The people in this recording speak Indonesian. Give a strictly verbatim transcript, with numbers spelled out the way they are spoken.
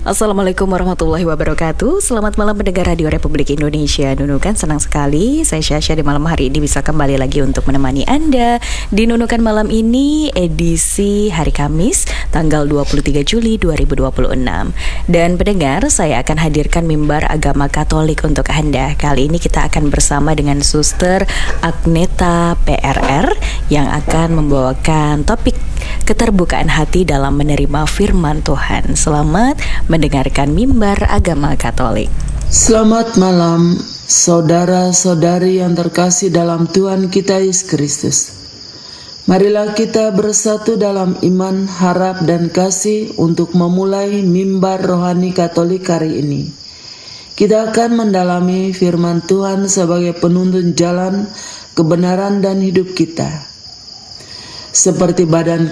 Assalamualaikum warahmatullahi wabarakatuh. Selamat malam pendengar Radio Republik Indonesia. Nunukan, senang sekali saya Syasha di malam hari ini bisa kembali lagi untuk menemani Anda di Nunukan malam ini, edisi hari Kamis tanggal dua puluh tiga Juli dua ribu dua puluh enam. Dan pendengar, saya akan hadirkan mimbar agama Katolik untuk Anda. Kali ini kita akan bersama dengan Suster Agneta P R R yang akan membawakan topik keterbukaan hati dalam menerima firman Tuhan. Selamat mendengarkan mimbar agama Katolik. Selamat malam, saudara-saudari yang terkasih dalam Tuhan kita Yesus Kristus. Marilah kita bersatu dalam iman, harap, dan kasih untuk memulai mimbar rohani Katolik hari ini. Kita akan mendalami firman Tuhan sebagai penuntun jalan, kebenaran, dan hidup kita. Seperti badan